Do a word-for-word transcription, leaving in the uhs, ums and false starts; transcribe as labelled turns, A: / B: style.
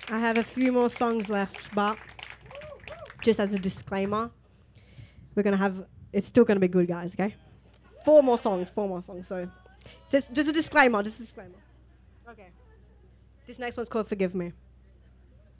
A: I have a few more songs left, but just as a disclaimer, we're going to have, it's still going to be good, guys, okay? Four more songs, four more songs. So just, just a disclaimer, just a disclaimer. Okay. This next one's called Forgive Me.